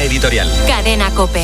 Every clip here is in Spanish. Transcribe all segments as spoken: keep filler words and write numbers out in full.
editorial. Cadena COPE.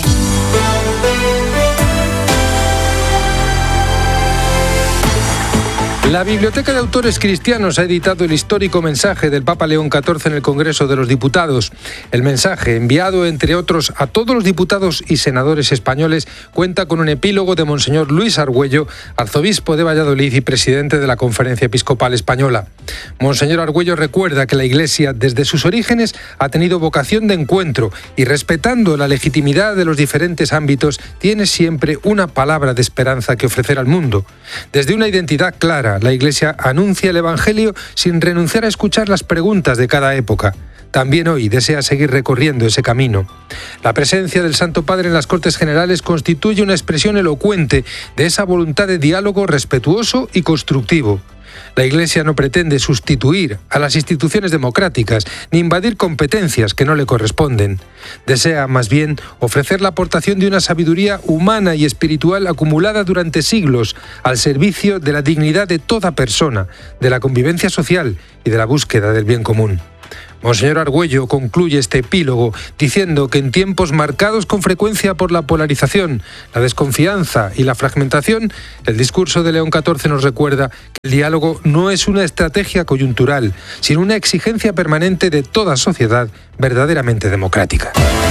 La Biblioteca de Autores Cristianos ha editado el histórico mensaje del Papa León catorce en el Congreso de los Diputados. El mensaje, enviado entre otros a todos los diputados y senadores españoles, cuenta con un epílogo de Monseñor Luis Argüello, arzobispo de Valladolid y presidente de la Conferencia Episcopal Española. Monseñor Argüello recuerda que la Iglesia, desde sus orígenes, ha tenido vocación de encuentro y, respetando la legitimidad de los diferentes ámbitos, tiene siempre una palabra de esperanza que ofrecer al mundo. Desde una identidad clara, la Iglesia anuncia el Evangelio sin renunciar a escuchar las preguntas de cada época. También hoy desea seguir recorriendo ese camino. La presencia del Santo Padre en las Cortes Generales constituye una expresión elocuente de esa voluntad de diálogo respetuoso y constructivo. La Iglesia no pretende sustituir a las instituciones democráticas ni invadir competencias que no le corresponden. Desea, más bien, ofrecer la aportación de una sabiduría humana y espiritual acumulada durante siglos al servicio de la dignidad de toda persona, de la convivencia social y de la búsqueda del bien común. Monseñor Argüello concluye este epílogo diciendo que en tiempos marcados con frecuencia por la polarización, la desconfianza y la fragmentación, el discurso de León catorce nos recuerda que el diálogo no es una estrategia coyuntural, sino una exigencia permanente de toda sociedad verdaderamente democrática.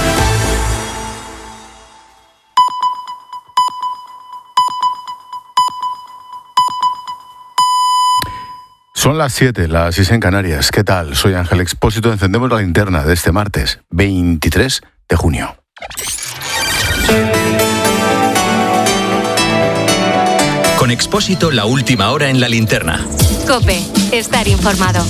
Son las siete, las seis en Canarias. ¿Qué tal? Soy Ángel Expósito. Encendemos la linterna de este martes, veintitrés de junio. Con Expósito, la última hora en la linterna. COPE, estar informado.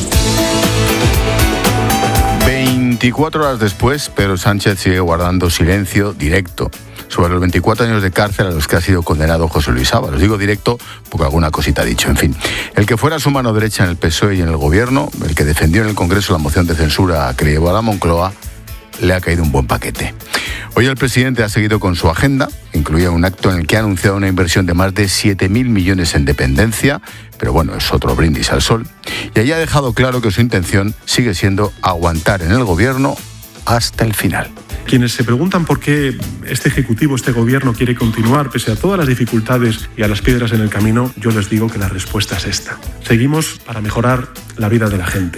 veinticuatro horas después, Pedro Sánchez sigue guardando silencio directo sobre los veinticuatro años de cárcel a los que ha sido condenado José Luis Ábalos. Digo directo porque alguna cosita ha dicho. En fin, el que fuera su mano derecha en el P S O E y en el Gobierno, el que defendió en el Congreso la moción de censura que le llevó a la Moncloa, le ha caído un buen paquete. Hoy el presidente ha seguido con su agenda, incluía un acto en el que ha anunciado una inversión de más de siete mil millones en dependencia, pero bueno, es otro brindis al sol, y ahí ha dejado claro que su intención sigue siendo aguantar en el Gobierno hasta el final. Quienes se preguntan por qué este Ejecutivo, este Gobierno quiere continuar pese a todas las dificultades y a las piedras en el camino, yo les digo que la respuesta es esta. Seguimos para mejorar la vida de la gente.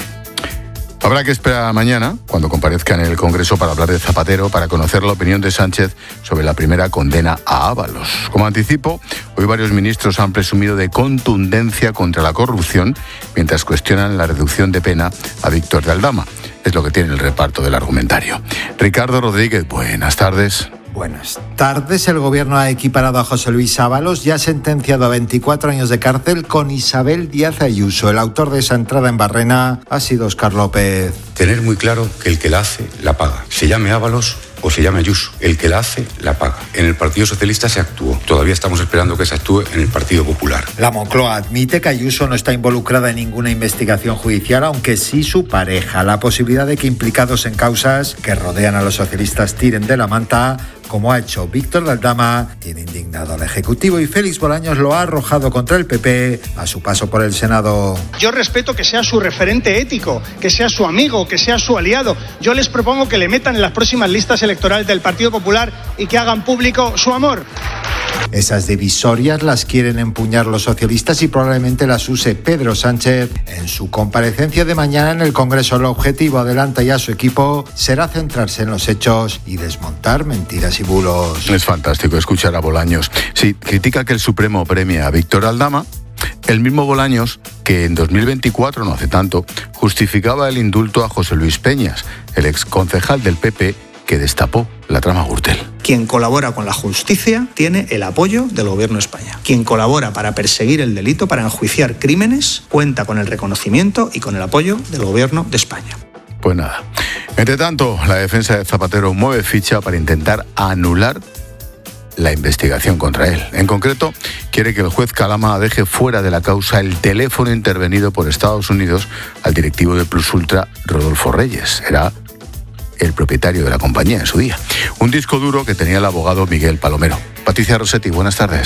Habrá que esperar a mañana, cuando comparezca en el Congreso para hablar de Zapatero, para conocer la opinión de Sánchez sobre la primera condena a Ábalos. Como anticipo, hoy varios ministros han presumido de contundencia contra la corrupción, mientras cuestionan la reducción de pena a Víctor de Aldama. Es lo que tiene el reparto del argumentario. Ricardo Rodríguez, buenas tardes. Buenas tardes. El Gobierno ha equiparado a José Luis Ábalos y ha sentenciado a veinticuatro años de cárcel con Isabel Díaz Ayuso. El autor de esa entrada en Barrena ha sido Óscar López. Tener muy claro que el que la hace, la paga. Se llame Ábalos o se llame Ayuso. El que la hace, la paga. En el Partido Socialista se actuó. Todavía estamos esperando que se actúe en el Partido Popular. La Moncloa admite que Ayuso no está involucrada en ninguna investigación judicial, aunque sí su pareja. La posibilidad de que implicados en causas que rodean a los socialistas tiren de la manta, como ha hecho Víctor de Aldama, tiene indignado al Ejecutivo, y Félix Bolaños lo ha arrojado contra el P P a su paso por el Senado. Yo respeto que sea su referente ético, que sea su amigo, que sea su aliado. Yo les propongo que le metan en las próximas listas electorales del Partido Popular y que hagan público su amor. Esas divisorias las quieren empuñar los socialistas y probablemente las use Pedro Sánchez en su comparecencia de mañana en el Congreso. El objetivo, adelanta ya su equipo, será centrarse en los hechos y desmontar mentiras y bulos. Es fantástico escuchar a Bolaños. Sí, critica que el Supremo premia a Víctor Aldama, el mismo Bolaños que en dos mil veinticuatro, no hace tanto, justificaba el indulto a José Luis Peñas, el exconcejal del P P que destapó la trama Gürtel. Quien colabora con la justicia tiene el apoyo del Gobierno de España. Quien colabora para perseguir el delito, para enjuiciar crímenes, cuenta con el reconocimiento y con el apoyo del Gobierno de España. Pues nada. Entre tanto, la defensa de Zapatero mueve ficha para intentar anular la investigación contra él. En concreto, quiere que el juez Calama deje fuera de la causa el teléfono intervenido por Estados Unidos al directivo de Plus Ultra, Rodolfo Reyes. Era el propietario de la compañía en su día. Un disco duro que tenía el abogado Miguel Palomero. Patricia Rossetti, buenas tardes.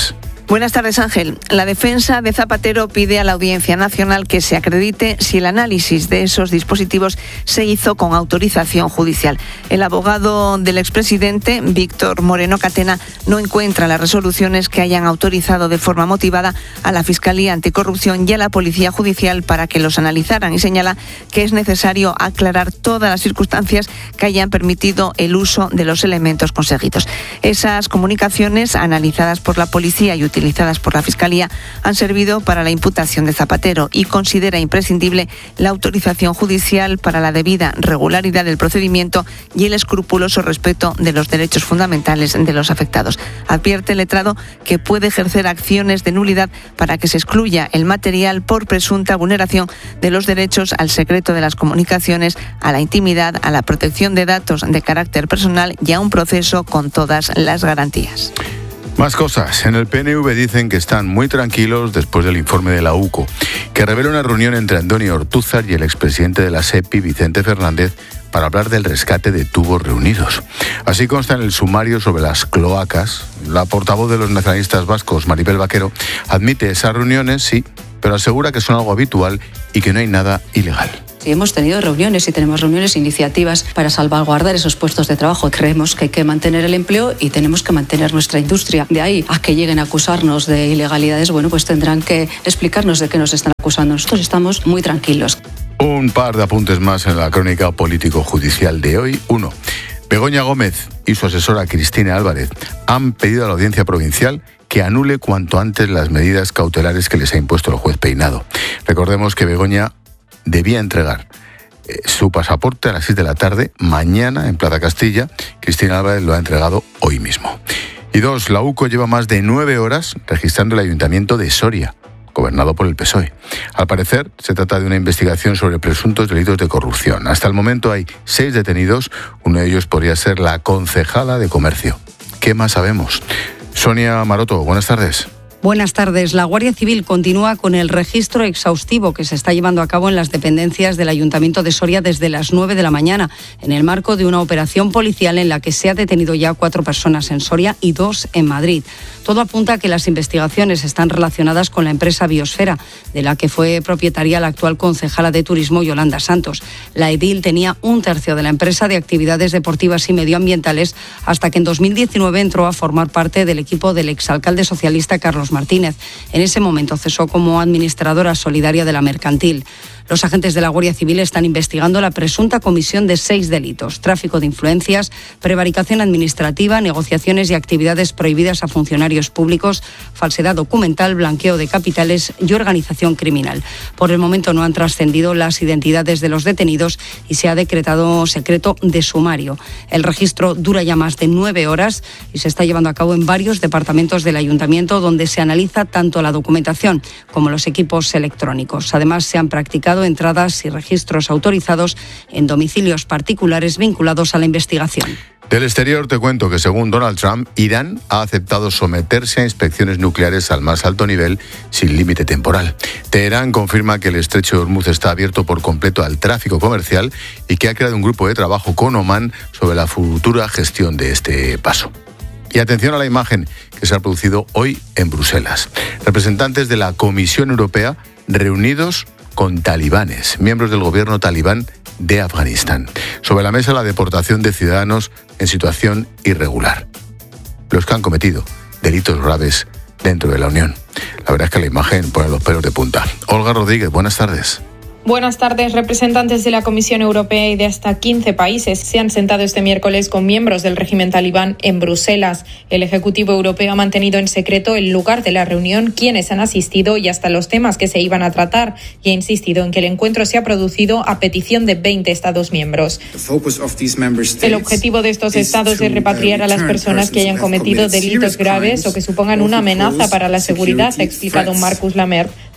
Buenas tardes, Ángel. La defensa de Zapatero pide a la Audiencia Nacional que se acredite si el análisis de esos dispositivos se hizo con autorización judicial. El abogado del expresidente, Víctor Moreno Catena, no encuentra las resoluciones que hayan autorizado de forma motivada a la Fiscalía Anticorrupción y a la Policía Judicial para que los analizaran, y señala que es necesario aclarar todas las circunstancias que hayan permitido el uso de los elementos conseguidos. Esas comunicaciones, analizadas por la policía y utilizadas por la Fiscalía, han servido para la imputación de Zapatero, y considera imprescindible la autorización judicial para la debida regularidad del procedimiento y el escrupuloso respeto de los derechos fundamentales de los afectados. Advierte el letrado que puede ejercer acciones de nulidad para que se excluya el material por presunta vulneración de los derechos al secreto de las comunicaciones, a la intimidad, a la protección de datos de carácter personal y a un proceso con todas las garantías. Más cosas. En el P N V dicen que están muy tranquilos después del informe de la U C O, que revela una reunión entre Antonio Ortúzar y el expresidente de la SEPI, Vicente Fernández, para hablar del rescate de tubos reunidos. Así consta en el sumario sobre las cloacas. La portavoz de los nacionalistas vascos, Maribel Vaquero, admite esas reuniones, sí, pero asegura que son algo habitual y que no hay nada ilegal. Sí, hemos tenido reuniones y tenemos reuniones, iniciativas para salvaguardar esos puestos de trabajo. Creemos que hay que mantener el empleo y tenemos que mantener nuestra industria. De ahí a que lleguen a acusarnos de ilegalidades, bueno, pues tendrán que explicarnos de qué nos están acusando. Nosotros estamos muy tranquilos. Un par de apuntes más en la crónica político-judicial de hoy. Uno, Begoña Gómez y su asesora Cristina Álvarez han pedido a la Audiencia Provincial que anule cuanto antes las medidas cautelares que les ha impuesto el juez Peinado. Recordemos que Begoña debía entregar eh, su pasaporte a las seis de la tarde mañana en Plaza Castilla. Cristina Álvarez lo ha entregado hoy mismo. Y dos, la U C O lleva más de nueve horas registrando el Ayuntamiento de Soria, gobernado por el P S O E. Al parecer, se trata de una investigación sobre presuntos delitos de corrupción. Hasta el momento hay seis detenidos, uno de ellos podría ser la concejala de Comercio. ¿Qué más sabemos? Sonia Maroto, buenas tardes. Buenas tardes. La Guardia Civil continúa con el registro exhaustivo que se está llevando a cabo en las dependencias del Ayuntamiento de Soria desde las nueve de la mañana, en el marco de una operación policial en la que se ha detenido ya cuatro personas en Soria y dos en Madrid. Todo apunta a que las investigaciones están relacionadas con la empresa Biosfera, de la que fue propietaria la actual concejala de Turismo, Yolanda Santos. La edil tenía un tercio de la empresa de actividades deportivas y medioambientales hasta que en dos mil diecinueve entró a formar parte del equipo del exalcalde socialista Carlos Martínez. En ese momento cesó como administradora solidaria de la mercantil. Los agentes de la Guardia Civil están investigando la presunta comisión de seis delitos: tráfico de influencias, prevaricación administrativa, negociaciones y actividades prohibidas a funcionarios públicos, falsedad documental, blanqueo de capitales y organización criminal. Por el momento no han trascendido las identidades de los detenidos y se ha decretado secreto de sumario. El registro dura ya más de nueve horas y se está llevando a cabo en varios departamentos del Ayuntamiento, donde se analiza tanto la documentación como los equipos electrónicos. Además, se han practicado entradas y registros autorizados en domicilios particulares vinculados a la investigación. Del exterior te cuento que, según Donald Trump, Irán ha aceptado someterse a inspecciones nucleares al más alto nivel sin límite temporal. Teherán confirma que el estrecho de Hormuz está abierto por completo al tráfico comercial y que ha creado un grupo de trabajo con Omán sobre la futura gestión de este paso. Y atención a la imagen que se ha producido hoy en Bruselas. Representantes de la Comisión Europea reunidos con talibanes, miembros del gobierno talibán de Afganistán. Sobre la mesa la deportación de ciudadanos en situación irregular, los que han cometido delitos graves dentro de la Unión. La verdad es que la imagen pone los pelos de punta. Olga Rodríguez, buenas tardes. Buenas tardes. Representantes de la Comisión Europea y de hasta quince países se han sentado este miércoles con miembros del régimen talibán en Bruselas. El Ejecutivo Europeo ha mantenido en secreto el lugar de la reunión, quiénes han asistido y hasta los temas que se iban a tratar, y ha insistido en que el encuentro se ha producido a petición de veinte Estados miembros. El objetivo de estos estados es repatriar a las personas que hayan cometido delitos graves o que supongan una amenaza para la seguridad, ha explicado Marcus Lamert,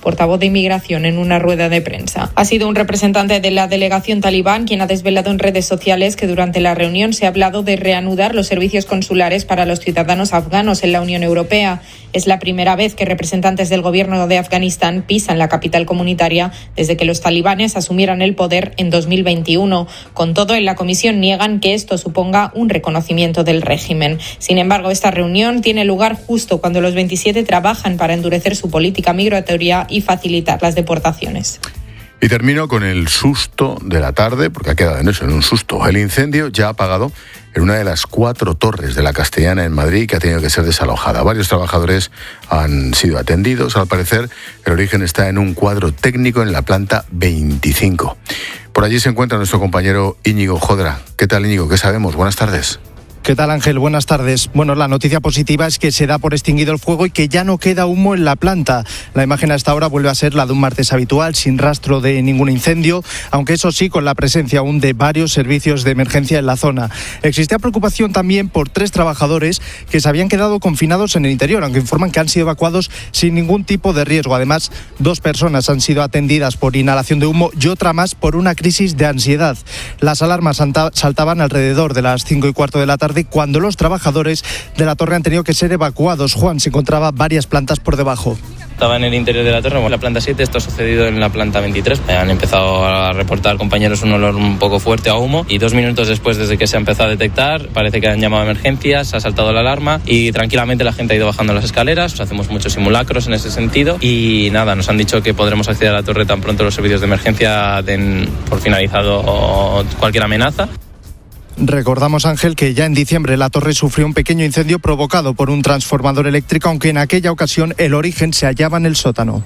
portavoz de inmigración, en una rueda de prensa. Ha sido un representante de la delegación talibán quien ha desvelado en redes sociales que durante la reunión se ha hablado de reanudar los servicios consulares para los ciudadanos afganos en la Unión Europea. Es la primera vez que representantes del gobierno de Afganistán pisan la capital comunitaria desde que los talibanes asumieran el poder en dos mil veintiuno. Con todo, en la comisión niegan que esto suponga un reconocimiento del régimen. Sin embargo, esta reunión tiene lugar justo cuando los veintisiete trabajan para endurecer su política migratoria y facilitar las deportaciones. Y termino con el susto de la tarde, porque ha quedado en eso, en un susto. El incendio ya ha apagado en una de las cuatro torres de la Castellana en Madrid, que ha tenido que ser desalojada. Varios trabajadores han sido atendidos. Al parecer, el origen está en un cuadro técnico en la planta veinticinco. Por allí se encuentra nuestro compañero Íñigo Jodra. ¿Qué tal, Íñigo? ¿Qué sabemos? Buenas tardes. ¿Qué tal, Ángel? Buenas tardes. Bueno, la noticia positiva es que se da por extinguido el fuego y que ya no queda humo en la planta. La imagen a esta hora vuelve a ser la de un martes habitual, sin rastro de ningún incendio, aunque eso sí, con la presencia aún de varios servicios de emergencia en la zona. Existía preocupación también por tres trabajadores que se habían quedado confinados en el interior, aunque informan que han sido evacuados sin ningún tipo de riesgo. Además, dos personas han sido atendidas por inhalación de humo y otra más por una crisis de ansiedad. Las alarmas saltaban alrededor de las cinco y cuarto de la tarde cuando los trabajadores de la torre han tenido que ser evacuados. Juan, se encontraba varias plantas por debajo. Estaba en el interior de la torre, en la planta siete, esto ha sucedido en la planta veintitrés. Han empezado a reportar compañeros un olor un poco fuerte a humo y dos minutos después, desde que se ha empezado a detectar, parece que han llamado a emergencias, ha saltado la alarma y tranquilamente la gente ha ido bajando las escaleras. Hacemos muchos simulacros en ese sentido y nada, nos han dicho que podremos acceder a la torre tan pronto los servicios de emergencia den por finalizado cualquier amenaza. Recordamos, Ángel, que ya en diciembre la torre sufrió un pequeño incendio provocado por un transformador eléctrico, aunque en aquella ocasión el origen se hallaba en el sótano.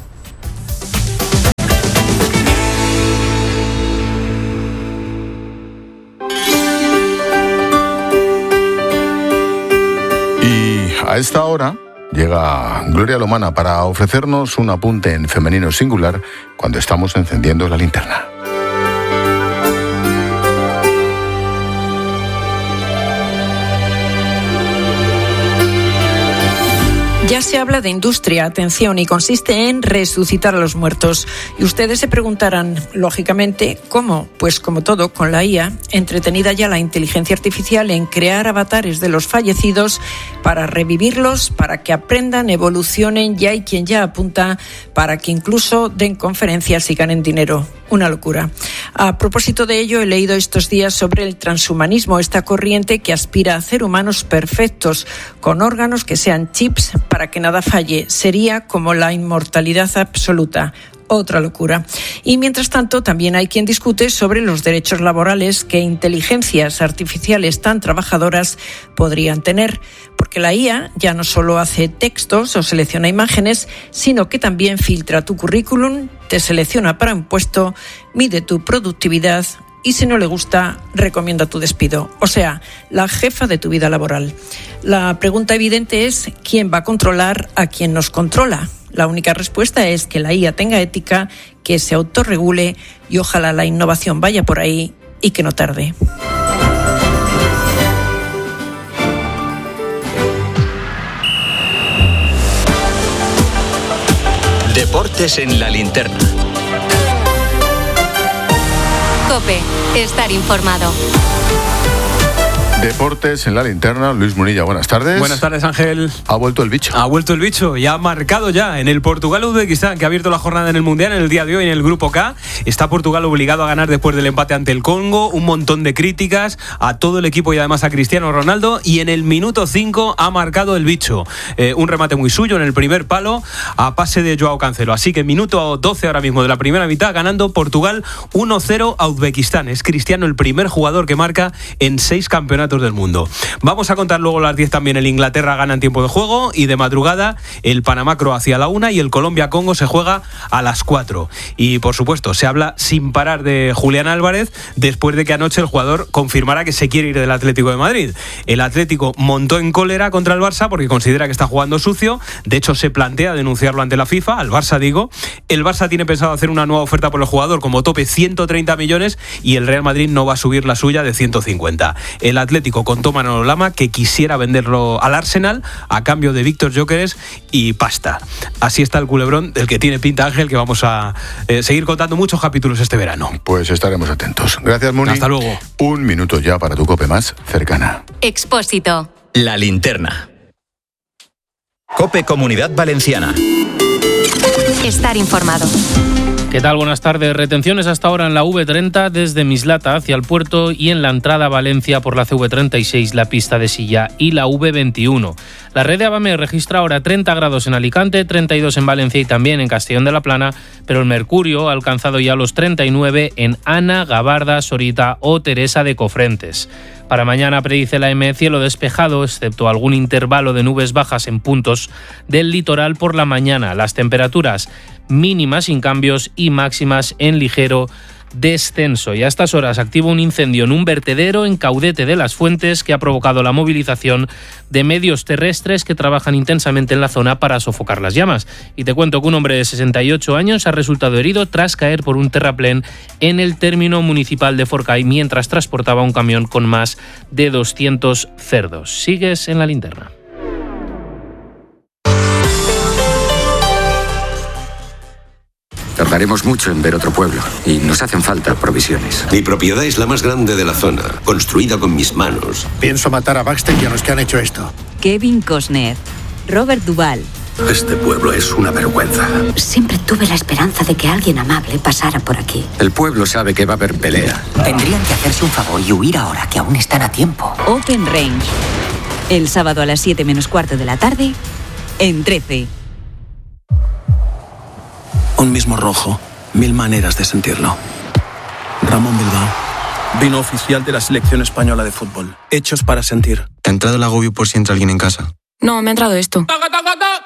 Y a esta hora llega Gloria Lomana para ofrecernos un apunte en femenino singular cuando estamos encendiendo la linterna. Ya se habla de industria, atención, y consiste en resucitar a los muertos. Y ustedes se preguntarán, lógicamente, ¿cómo? Pues como todo, con la I A, entretenida ya la inteligencia artificial en crear avatares de los fallecidos para revivirlos, para que aprendan, evolucionen, y hay quien ya apunta para que incluso den conferencias y ganen dinero. Una locura. A propósito de ello, he leído estos días sobre el transhumanismo, esta corriente que aspira a hacer humanos perfectos, con órganos que sean chips para que nada falle. Sería como la inmortalidad absoluta. Otra locura. Y mientras tanto, también hay quien discute sobre los derechos laborales que inteligencias artificiales tan trabajadoras podrían tener, porque la I A ya no solo hace textos o selecciona imágenes, sino que también filtra tu currículum, te selecciona para un puesto, mide tu productividad y, si no le gusta, recomienda tu despido. O sea, la jefa de tu vida laboral. La pregunta evidente es, ¿quién va a controlar a quien nos controla? La única respuesta es que la I A tenga ética, que se autorregule y ojalá la innovación vaya por ahí y que no tarde. Deportes en la linterna. COPE, estar informado. Deportes en la linterna, Luis Munilla, buenas tardes. Buenas tardes, Ángel. Ha vuelto el bicho. Ha vuelto el bicho y ha marcado ya en el Portugal-Uzbekistán, que ha abierto la jornada en el Mundial en el día de hoy en el Grupo K. Está Portugal obligado a ganar después del empate ante el Congo, un montón de críticas a todo el equipo y además a Cristiano Ronaldo, y en el minuto cinco ha marcado el bicho. Eh, un remate muy suyo en el primer palo a pase de Joao Cancelo. Así que minuto doce ahora mismo de la primera mitad, ganando Portugal uno cero a Uzbekistán. Es Cristiano el primer jugador que marca en seis campeonatos del mundo. Vamos a contar luego las diez también. El Inglaterra gana en tiempo de juego y de madrugada el Panamá-Croacia a la una y el Colombia-Congo se juega a las cuatro. Y por supuesto se habla sin parar de Julián Álvarez después de que anoche el jugador confirmara que se quiere ir del Atlético de Madrid. El Atlético montó en cólera contra el Barça porque considera que está jugando sucio. De hecho se plantea denunciarlo ante la FIFA, al Barça digo. El Barça tiene pensado hacer una nueva oferta por el jugador como tope ciento treinta millones y el Real Madrid no va a subir la suya de ciento cincuenta. El Atlético Atlético contó Manolo Lama que quisiera venderlo al Arsenal a cambio de Víctor Gyökeres y pasta. Así está el culebrón del que tiene pinta, Ángel, que vamos a eh, seguir contando muchos capítulos este verano. Pues estaremos atentos. Gracias, Muni. Hasta luego. Un minuto ya para tu COPE más cercana. Expósito. La linterna. COPE Comunidad Valenciana. Estar informado. ¿Qué tal? Buenas tardes. Retenciones hasta ahora en la V treinta desde Mislata hacia el puerto y en la entrada a Valencia por la C V treinta y seis, la pista de Silla y la V veintiuno. La red de Avame registra ahora treinta grados en Alicante, treinta y dos en Valencia y también en Castellón de la Plana, pero el mercurio ha alcanzado ya los treinta y nueve en Ana, Gabarda, Sorita o Teresa de Cofrentes. Para mañana predice la M cielo despejado, excepto algún intervalo de nubes bajas en puntos del litoral por la mañana. Las temperaturas mínimas sin cambios y máximas en ligero descenso. Y a estas horas activa un incendio en un vertedero en Caudete de las Fuentes que ha provocado la movilización de medios terrestres que trabajan intensamente en la zona para sofocar las llamas. Y te cuento que un hombre de sesenta y ocho años ha resultado herido tras caer por un terraplén en el término municipal de Forcay mientras transportaba un camión con más de doscientos cerdos. Sigues en la linterna. Tardaremos mucho en ver otro pueblo y nos hacen falta provisiones. Mi propiedad es la más grande de la zona, construida con mis manos. Pienso matar a Baxter y a los que han hecho esto. Kevin Costner, Robert Duvall. Este pueblo es una vergüenza. Siempre tuve la esperanza de que alguien amable pasara por aquí. El pueblo sabe que va a haber pelea. Tendrían que hacerse un favor y huir ahora, que aún están a tiempo. Open Range. El sábado a las siete menos cuarto de la tarde, en trece. Un mismo rojo, mil maneras de sentirlo. Ramón Bilbao, vino oficial de la selección española de fútbol. Hechos para sentir. ¿Te ha entrado el agobio por si entra alguien en casa? No, me ha entrado esto.